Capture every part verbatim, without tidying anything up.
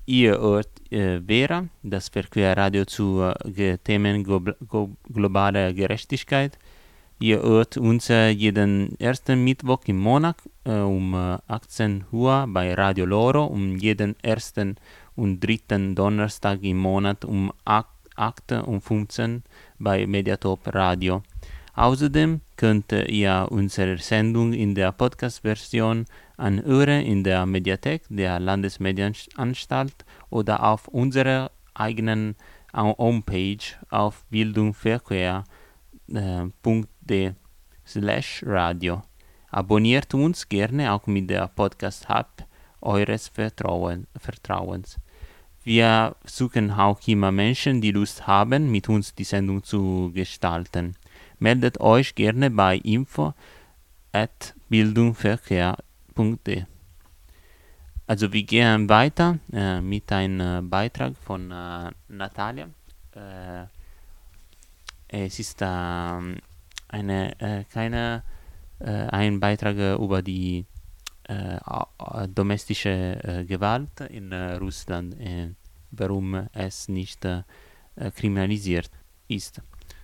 Ihr hört äh, Vera, das Verquer-Radio zu äh, Themen glo glo globaler Gerechtigkeit. Ihr hört uns äh, jeden ersten Mittwoch im Monat äh, um äh, achtzehn Uhr bei Radio Loro, um jeden ersten und dritten Donnerstag im Monat um acht und fünfzehn bei Mediatop Radio. Außerdem könnt ihr unsere Sendung in der Podcast-Version anhören in der Mediathek der Landesmedienanstalt oder auf unserer eigenen Homepage auf bildungverkehr punkt de slash radio. Abonniert uns gerne auch mit der Podcast-App eures Vertrauen, Vertrauens. Wir suchen auch immer Menschen, die Lust haben, mit uns die Sendung zu gestalten. Meldet euch gerne bei info at bildungverkehr punkt de. Also wir gehen weiter äh, mit einem äh, Beitrag von äh, Natalia. Äh, es ist äh, eine, äh, keine, äh, ein Beitrag äh, über die äh, domestische äh, Gewalt in äh, Russland, äh, warum es nicht äh, kriminalisiert ist.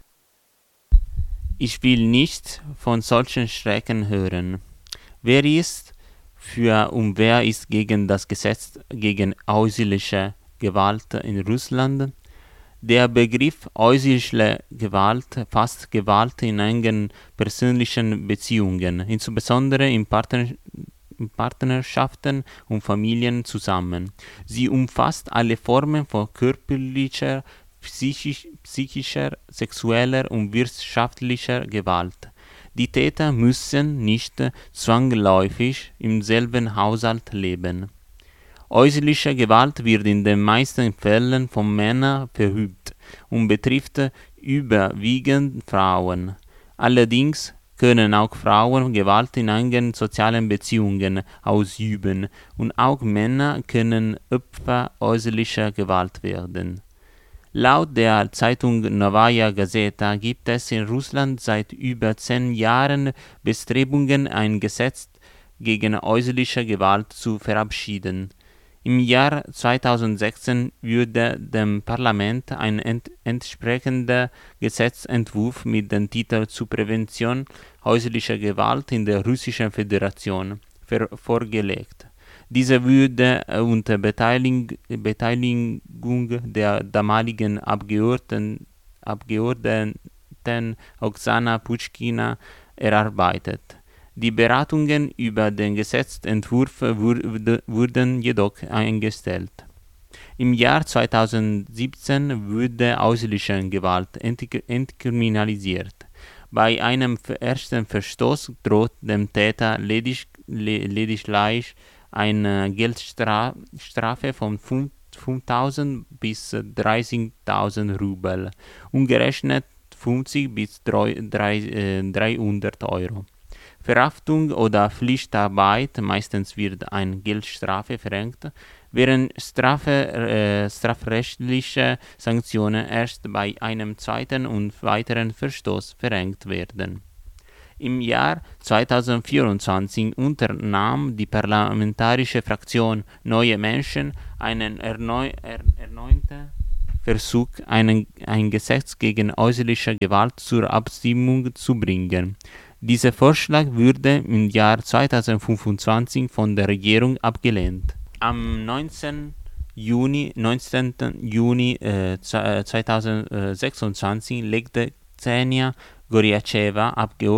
Ich will nicht von solchen Schrecken hören. Wer ist für und wer ist gegen das Gesetz gegen häusliche Gewalt in Russland? Der Begriff häusliche Gewalt fasst Gewalt in engen persönlichen Beziehungen, insbesondere in Partner Partnerschaften und Familien zusammen. Sie umfasst alle Formen von körperlicher, psychisch, psychischer, sexueller und wirtschaftlicher Gewalt. Die Täter müssen nicht zwangsläufig im selben Haushalt leben. Häusliche Gewalt wird in den meisten Fällen von Männern verübt und betrifft überwiegend Frauen. Allerdings können auch Frauen Gewalt in engen sozialen Beziehungen ausüben und auch Männer können Opfer häuslicher Gewalt werden. Laut der Zeitung Novaya Gazeta gibt es in Russland seit über zehn Jahren Bestrebungen, ein Gesetz gegen häusliche Gewalt zu verabschieden. Im Jahr zweitausendsechzehn wurde dem Parlament ein ent entsprechender Gesetzentwurf mit dem Titel zur Prävention häuslicher Gewalt in der Russischen Föderation vorgelegt. Diese wurde unter Beteiligung der damaligen Abgeordneten, Abgeordneten Oksana Puschkina erarbeitet. Die Beratungen über den Gesetzentwurf wurden jedoch eingestellt. Im Jahr zweitausendsiebzehn wurde häusliche Gewalt entkriminalisiert. Bei einem ersten Verstoß droht dem Täter ledig, lediglich eine Geldstrafe von fünftausend bis dreißigtausend Rubel, umgerechnet fünfzig bis dreihundert Euro. Verhaftung oder Pflichtarbeit, meistens wird eine Geldstrafe verhängt, während Strafe, äh, strafrechtliche Sanktionen erst bei einem zweiten und weiteren Verstoß verhängt werden. Im Jahr zweitausendvierundzwanzig unternahm die parlamentarische Fraktion Neue Menschen einen erneu er erneuten Versuch, einen, ein Gesetz gegen häusliche Gewalt zur Abstimmung zu bringen. Dieser Vorschlag wurde im Jahr zweitausendfünfundzwanzig von der Regierung abgelehnt. Am neunzehnten Juni äh, zweitausendsechsundzwanzig legte Ksenia Gorjatschewa,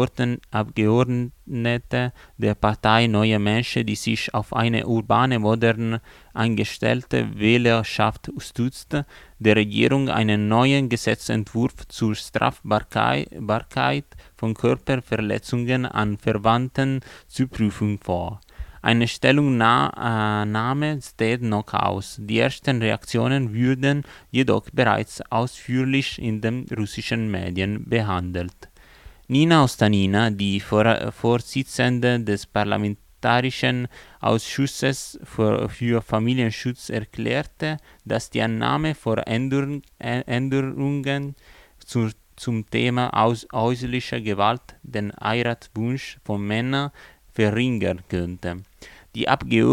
Abgeordnete der Partei Neue Menschen, die sich auf eine urbane, modern eingestellte Wählerschaft stützte, der Regierung einen neuen Gesetzentwurf zur Strafbarkeit von Körperverletzungen an Verwandten zur Prüfung vor. Eine Stellungnahme steht noch aus. Die ersten Reaktionen wurden jedoch bereits ausführlich in den russischen Medien behandelt. Nina Ostanina, die Vor Vorsitzende des Parlamentarischen Ausschusses für, für Familienschutz, erklärte, dass die Annahme von Änderung, äh, Änderungen zu, zum Thema aus, häuslicher Gewalt den Heiratswunsch von Männern verringern könnte. Die Abgeordneten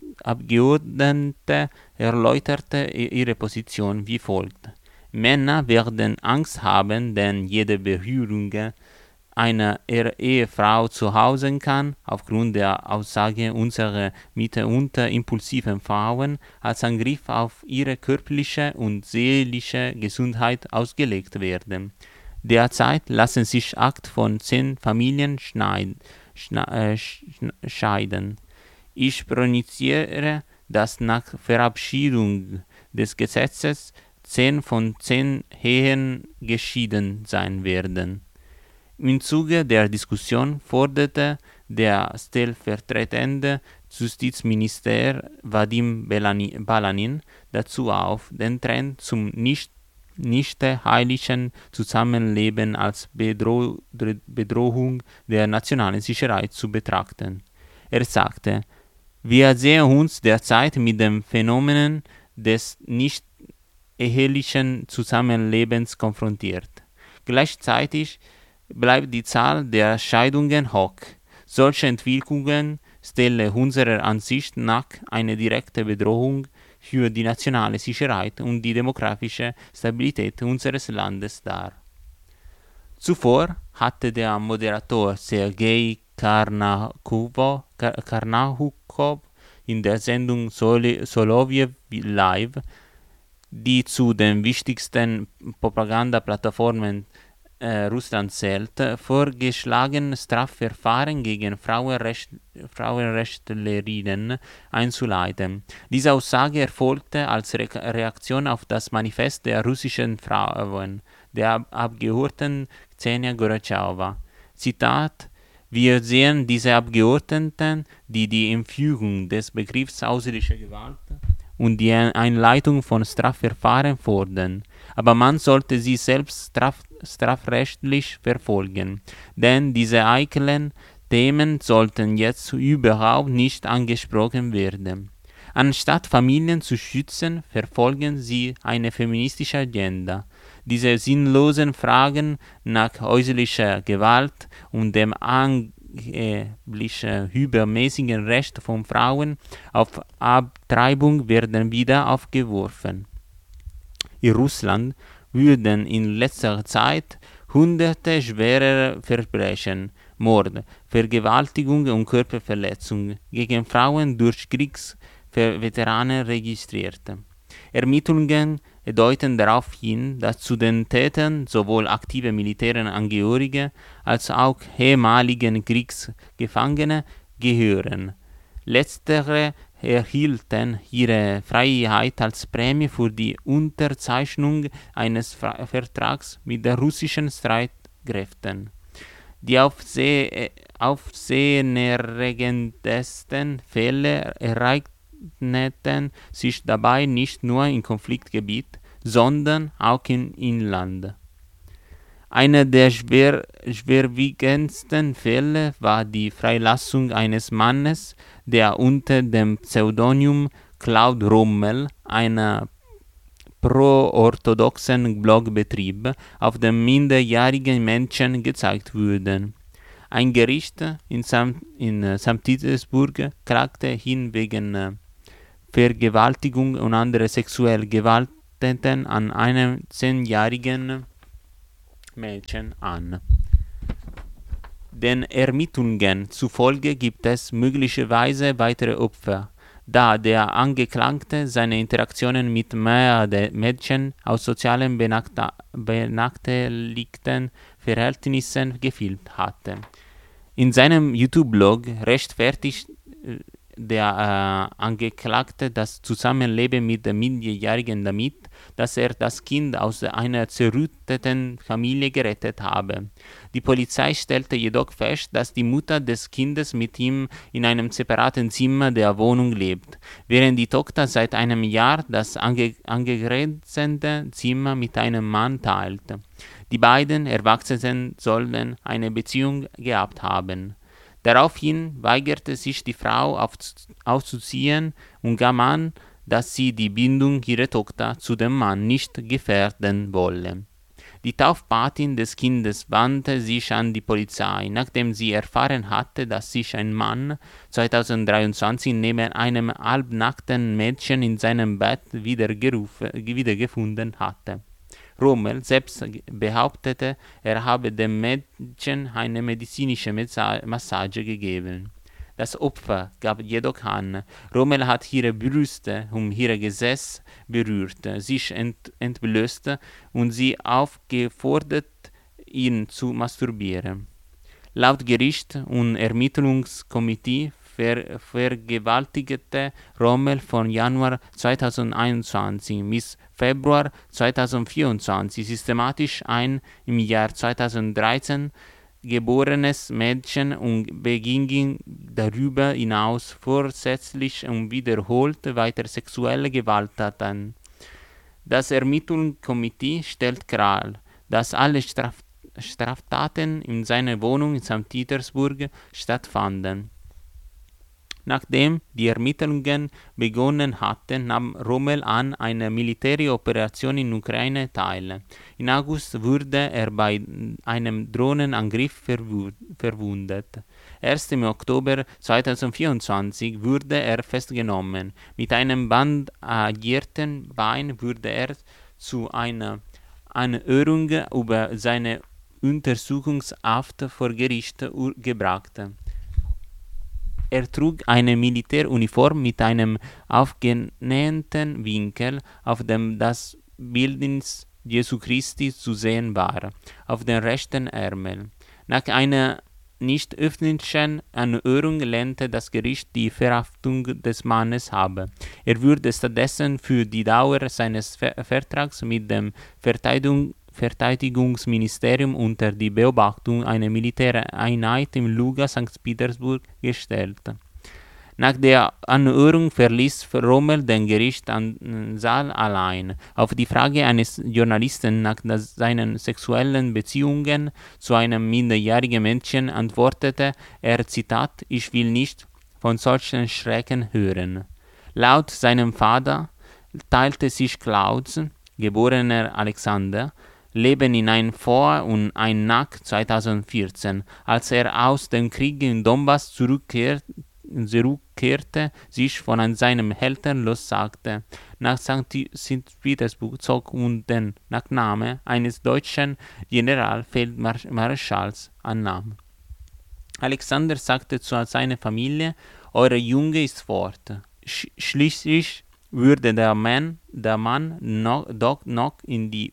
Abgeordnete erläuterte ihre Position wie folgt: Männer werden Angst haben, denn jede Berührung einer Ehefrau zu Hause kann, aufgrund der Aussage unserer mitunter impulsiven Frauen, als Angriff auf ihre körperliche und seelische Gesundheit ausgelegt werden. Derzeit lassen sich acht von zehn Familien schneid, schna, äh, scheiden. Ich prognostiziere, dass nach Verabschiedung des Gesetzes zehn von zehn Ehen geschieden sein werden. Im Zuge der Diskussion forderte der stellvertretende Justizminister Vadim Balanin dazu auf, den Trend zum nicht, nicht heilichen Zusammenleben als Bedroh- Bedrohung der nationalen Sicherheit zu betrachten. Er sagte: Wir sehen uns derzeit mit den Phänomenen des nicht ehelichen Zusammenlebens konfrontiert. Gleichzeitig bleibt die Zahl der Scheidungen hoch. Solche Entwicklungen stellen unserer Ansicht nach eine direkte Bedrohung für die nationale Sicherheit und die demografische Stabilität unseres Landes dar. Zuvor hatte der Moderator Sergei Karnahukov in der Sendung Soloviev Live, die zu den wichtigsten Propagandaplattformen äh, Russlands zählt, vorgeschlagen, Strafverfahren gegen Frauenrecht, Frauenrechtlerinnen einzuleiten. Diese Aussage erfolgte als Re- Reaktion auf das Manifest der russischen Frauen, der Abgeordneten Ksenia Gorbatschowa. Zitat: Wir sehen diese Abgeordneten, die die Einführung des Begriffs häusliche Gewalt und die Einleitung von Strafverfahren fordern. Aber man sollte sie selbst straf- strafrechtlich verfolgen, denn diese heiklen Themen sollten jetzt überhaupt nicht angesprochen werden. Anstatt Familien zu schützen, verfolgen sie eine feministische Agenda. Diese sinnlosen Fragen nach häuslicher Gewalt und dem angeblichen übermäßigen Recht von Frauen auf Abtreibung werden wieder aufgeworfen. In Russland wurden in letzter Zeit hunderte schwerer Verbrechen, Mord, Vergewaltigung und Körperverletzung gegen Frauen durch Kriegsveteranen registriert. Ermittlungen deuten darauf hin, dass zu den Tätern sowohl aktive Militärangehörige als auch ehemalige Kriegsgefangene gehören. Letztere erhielten ihre Freiheit als Prämie für die Unterzeichnung eines Vertrags mit den russischen Streitkräften. Die aufseh- aufsehenerregendsten Fälle ereigneten sich dabei nicht nur im Konfliktgebiet, sondern auch im Inland. Einer der schwer, schwerwiegendsten Fälle war die Freilassung eines Mannes, der unter dem Pseudonym Claude Rommel einen pro-orthodoxen Blog betrieb, auf dem minderjährige Mädchen gezeigt wurden. Ein Gericht in Sankt in Sankt Petersburg klagte ihn wegen Vergewaltigung und anderer sexueller Gewalttaten an einem zehnjährigen Mädchen an. Den Ermittlungen zufolge gibt es möglicherweise weitere Opfer, da der Angeklagte seine Interaktionen mit mehreren Mädchen aus sozialen benackt- benachteiligten Verhältnissen gefilmt hatte. In seinem YouTube-Blog rechtfertigt der äh, Angeklagte das Zusammenleben mit der Minderjährigen damit, dass er das Kind aus einer zerrütteten Familie gerettet habe. Die Polizei stellte jedoch fest, dass die Mutter des Kindes mit ihm in einem separaten Zimmer der Wohnung lebt, während die Tochter seit einem Jahr das ange angegrenzende Zimmer mit einem Mann teilt. Die beiden Erwachsenen sollen eine Beziehung gehabt haben. Daraufhin weigerte sich die Frau auszuziehen und gab an, dass sie die Bindung ihrer Tochter zu dem Mann nicht gefährden wolle. Die Taufpatin des Kindes wandte sich an die Polizei, nachdem sie erfahren hatte, dass sich ein Mann zweitausenddreiundzwanzig neben einem halbnackten Mädchen in seinem Bett wiedergefunden hatte. Rommel selbst behauptete, er habe dem Mädchen eine medizinische Massage gegeben. Das Opfer gab jedoch an, Rommel hat ihre Brüste und ihr Gesäß berührt, sich ent entblößt und sie aufgefordert, ihn zu masturbieren. Laut Gericht und Ermittlungskomitee ver vergewaltigte Rommel von Januar zweitausendeinundzwanzig bis Februar zweitausendvierundzwanzig systematisch ein im Jahr zweitausenddreizehn geborenes Mädchen und beging darüber hinaus vorsätzlich und wiederholt weitere sexuelle Gewalttaten. Das Ermittlungskomitee stellt klar, dass alle Straf Straftaten in seiner Wohnung in Sankt Petersburg stattfanden. Nachdem die Ermittlungen begonnen hatten, nahm Rommel an einer Militäroperation in Ukraine teil. Im August wurde er bei einem Drohnenangriff verwu verwundet. Erst im Oktober zweitausendvierundzwanzig wurde er festgenommen. Mit einem bandagierten Bein wurde er zu einer Anhörung über seine Untersuchungshaft vor Gericht gebracht. Er trug eine Militäruniform mit einem aufgenähten Winkel, auf dem das Bildnis Jesu Christi zu sehen war, auf dem rechten Ärmel. Nach einer nicht öffentlichen Anhörung lehnte das Gericht die Verhaftung des Mannes ab. Er würde stattdessen für die Dauer seines Ver Vertrags mit dem Verteidigung Verteidigungsministerium unter die Beobachtung einer Militäreinheit im Luga Sankt Petersburg gestellt. Nach der Anhörung verließ Rommel den Gerichtssaal allein. Auf die Frage eines Journalisten nach seinen sexuellen Beziehungen zu einem minderjährigen Mädchen antwortete er, Zitat, „Ich will nicht von solchen Schrecken hören." Laut seinem Vater teilte sich Klaus, geborener Alexander, Leben in ein Vor und ein Nach zweitausendvierzehn, als er aus dem Krieg in Donbass zurückkehrte, zurückkehrte, sich von seinem Eltern lossagte, nach Sankt Petersburg zog und den Nachnamen eines deutschen Generalfeldmarschalls annahm. Alexander sagte zu seiner Familie, euer Junge ist fort. Sch schließlich würde der Mann, der Mann noch, doch noch in die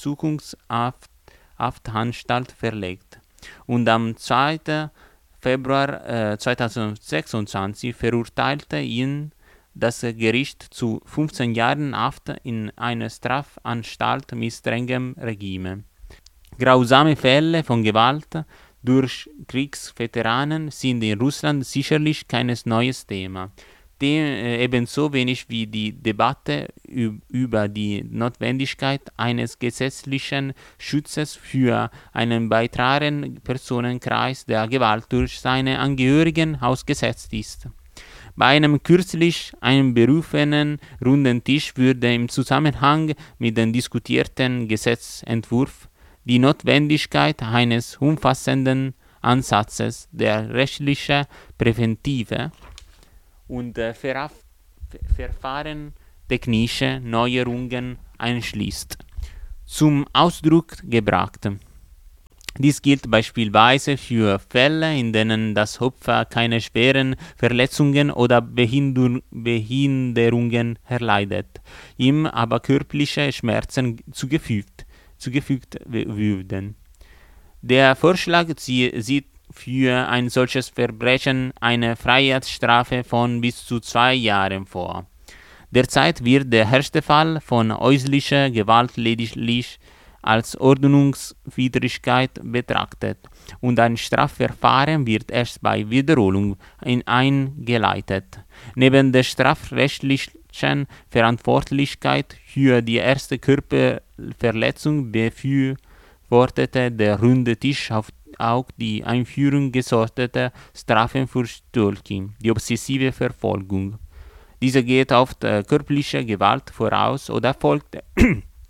Untersuchungshaftanstalt verlegt. Und am zweiten Februar äh, zweitausendsechsundzwanzig verurteilte ihn das Gericht zu fünfzehn Jahren Haft in einer Strafanstalt mit strengem Regime. Grausame Fälle von Gewalt durch Kriegsveteranen sind in Russland sicherlich kein neues Thema. Dem, äh, ebenso wenig wie die Debatte über die Notwendigkeit eines gesetzlichen Schutzes für einen breiteren Personenkreis, der Gewalt durch seine Angehörigen ausgesetzt ist. Bei einem kürzlich einberufenen runden Tisch wurde im Zusammenhang mit dem diskutierten Gesetzentwurf die Notwendigkeit eines umfassenden Ansatzes der rechtlichen Präventive und äh, Ver verfahrentechnische Neuerungen einschließt, zum Ausdruck gebracht. Dies gilt beispielsweise für Fälle, in denen das Opfer keine schweren Verletzungen oder Behindur Behinderungen erleidet, ihm aber körperliche Schmerzen zugefügt, zugefügt würden. Der Vorschlag sieht für ein solches Verbrechen eine Freiheitsstrafe von bis zu zwei Jahren vor. Derzeit wird der erste Fall von häuslicher Gewalt lediglich als Ordnungswidrigkeit betrachtet und ein Strafverfahren wird erst bei Wiederholung eingeleitet. Neben der strafrechtlichen Verantwortlichkeit für die erste Körperverletzung befürwortete der Runde Tisch auf auch die Einführung gesorteter Strafen für Stalking, die obsessive Verfolgung. Diese geht oft äh, körperliche Gewalt voraus oder folgt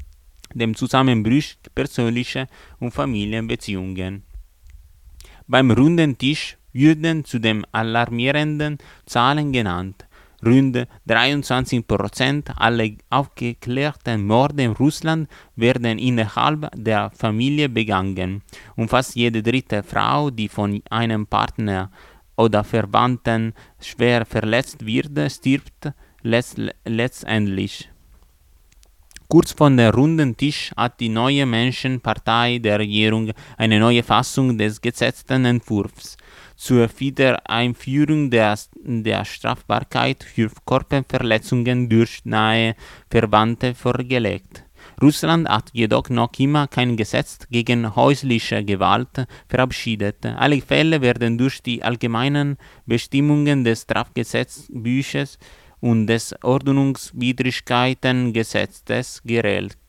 dem Zusammenbruch persönlicher und Familienbeziehungen. Beim runden Tisch würden zudem alarmierenden Zahlen genannt. Rund dreiundzwanzig Prozent aller aufgeklärten Morde in Russland werden innerhalb der Familie begangen und fast jede dritte Frau, die von einem Partner oder Verwandten schwer verletzt wird, stirbt letztendlich. Kurz vor dem runden Tisch hat die neue Menschenpartei der Regierung eine neue Fassung des Gesetzentwurfs zur Wiedereinführung der, der Strafbarkeit für Körperverletzungen durch nahe Verwandte vorgelegt. Russland hat jedoch noch immer kein Gesetz gegen häusliche Gewalt verabschiedet. Alle Fälle werden durch die allgemeinen Bestimmungen des Strafgesetzbuches und des Ordnungswidrigkeitengesetzes geregelt,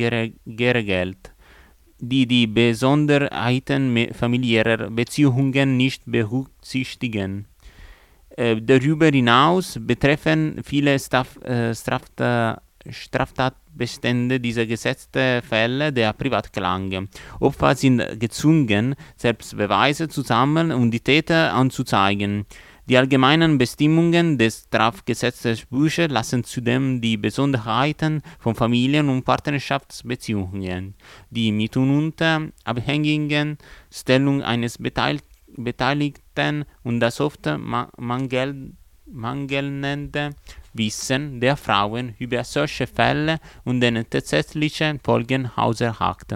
die die Besonderheiten familiärer Beziehungen nicht berücksichtigen. Äh, darüber hinaus betreffen viele Straf, äh, Strafta, Straftatbestände dieser Gesetzfälle der Privatklang. Opfer sind gezwungen, selbst Beweise zu sammeln und die Täter anzuzeigen. Die allgemeinen Bestimmungen des Strafgesetzbuches lassen zudem die Besonderheiten von Familien- und Partnerschaftsbeziehungen, die mitunter abhängigen Stellung eines Beteil- Beteiligten und das oft mangel- mangelnde Wissen der Frauen über solche Fälle und den tatsächlichen Folgen außer Acht.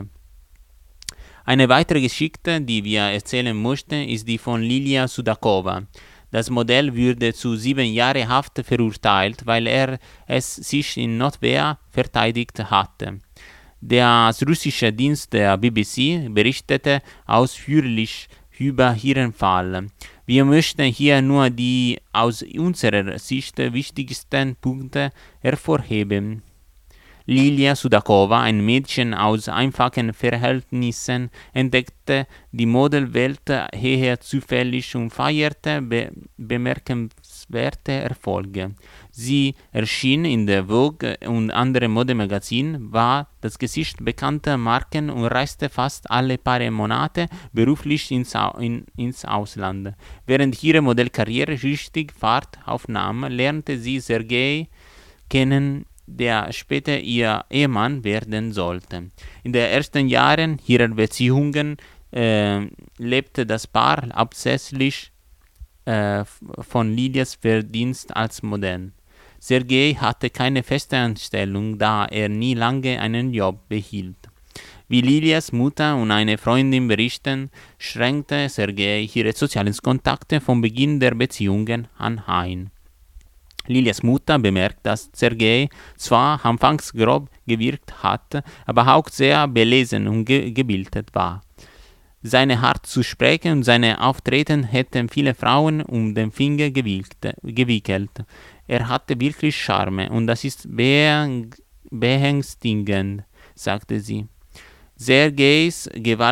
Eine weitere Geschichte, die wir erzählen möchten, ist die von Lilia Sudakova. Das Modell wurde zu sieben Jahren Haft verurteilt, weil er es sich in Notwehr verteidigt hatte. Der russische Dienst der B B C berichtete ausführlich über ihren Fall. Wir möchten hier nur die aus unserer Sicht wichtigsten Punkte hervorheben. Lilia Sudakova, ein Mädchen aus einfachen Verhältnissen, entdeckte die Modelwelt eher zufällig und feierte be- bemerkenswerte Erfolge. Sie erschien in der Vogue und anderen Modemagazinen, war das Gesicht bekannter Marken und reiste fast alle paar Monate beruflich ins, Au- in, ins Ausland. Während ihre Modellkarriere richtig Fahrt aufnahm, lernte sie Sergei kennen, der später ihr Ehemann werden sollte. In den ersten Jahren ihrer Beziehungen äh, lebte das Paar hauptsächlich äh, von Lilias Verdienst als Modell. Sergei hatte keine feste Anstellung, da er nie lange einen Job behielt. Wie Lilias Mutter und eine Freundin berichten, schränkte Sergei ihre sozialen Kontakte vom Beginn der Beziehungen an ein. Lilias Mutter bemerkt, dass Sergei zwar anfangs grob gewirkt hatte, aber auch sehr belesen und ge- gebildet war. Seine Art zu sprechen und seine Auftreten hätten viele Frauen um den Finger gewickt, gewickelt. Er hatte wirklich Charme und das ist beäng- beängstigend, sagte sie. Sergeis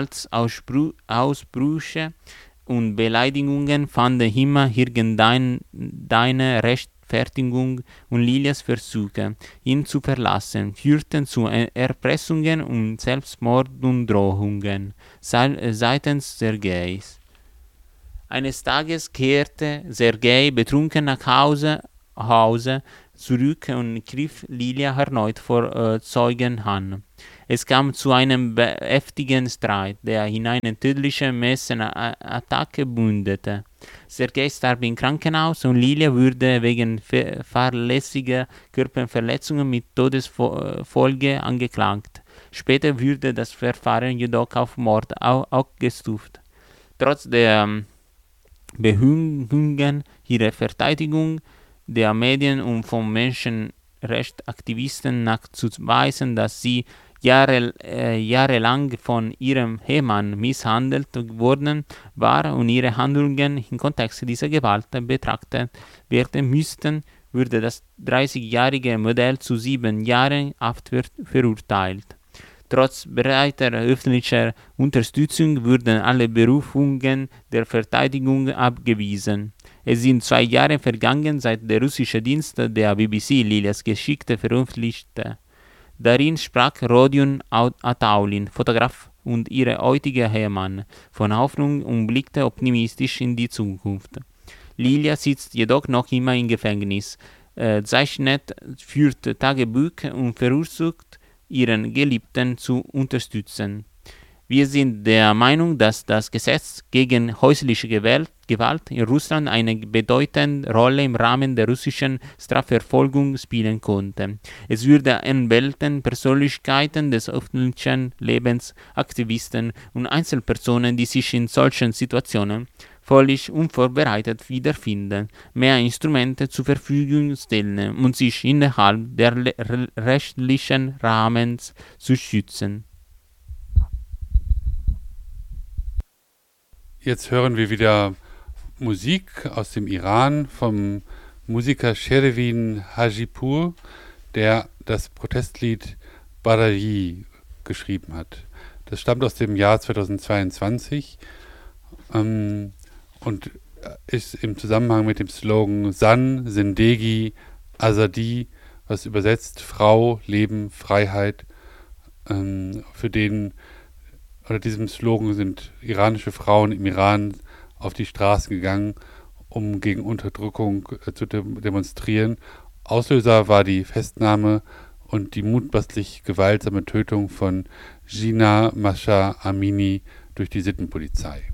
Gewaltausbrüche und Beleidigungen fanden immer irgendeine Rechtfertigung und Lilias Versuche, ihn zu verlassen, führten zu Erpressungen und Selbstmorddrohungen seitens Sergeis. Eines Tages kehrte Sergei betrunken nach Hause, Hause zurück und griff Lilia erneut vor äh, Zeugen an. Es kam zu einem heftigen Streit, der in eine tödliche Messenattacke mündete. Sergei starb im Krankenhaus und Lilia wurde wegen fahrlässiger Körperverletzungen mit Todesfolge angeklagt. Später wurde das Verfahren jedoch auf Mord aufgestuft. Trotz der Bemühungen ihrer Verteidigung, der Medien und von Menschenrechtsaktivisten nachzuweisen, dass sie Jahre, äh, jahrelang von ihrem Ehemann misshandelt worden war und ihre Handlungen im Kontext dieser Gewalt betrachtet werden müssten, wurde das dreißigjährige Modell zu sieben Jahren Haft ver- verurteilt. Trotz breiter öffentlicher Unterstützung wurden alle Berufungen der Verteidigung abgewiesen. Es sind zwei Jahre vergangen, seit der russische Dienst der B B C Lilias Geschichte veröffentlichte. Darin sprach Rodion Ataulin, Fotograf und ihr heutiger Ehemann, von Hoffnung und blickte optimistisch in die Zukunft. Lilia sitzt jedoch noch immer im Gefängnis, äh, zeichnet, führt Tagebuch und versucht, ihren Geliebten zu unterstützen. Wir sind der Meinung, dass das Gesetz gegen häusliche Gewalt in Russland eine bedeutende Rolle im Rahmen der russischen Strafverfolgung spielen konnte. Es würde Anwälten, Persönlichkeiten des öffentlichen Lebens, Aktivisten und Einzelpersonen, die sich in solchen Situationen völlig unvorbereitet wiederfinden, mehr Instrumente zur Verfügung stellen und sich innerhalb der rechtlichen Rahmens zu schützen. Jetzt hören wir wieder Musik aus dem Iran vom Musiker Sherevin Hajipur, der das Protestlied Barayi geschrieben hat. Das stammt aus dem Jahr zweitausendzweiundzwanzig ähm, und ist im Zusammenhang mit dem Slogan Zan, Zindegi, Azadi, was übersetzt Frau, Leben, Freiheit, ähm, für den Unter diesem Slogan sind iranische Frauen im Iran auf die Straßen gegangen, um gegen Unterdrückung äh, zu de- demonstrieren. Auslöser war die Festnahme und die mutmaßlich gewaltsame Tötung von Jina Masha Amini durch die Sittenpolizei.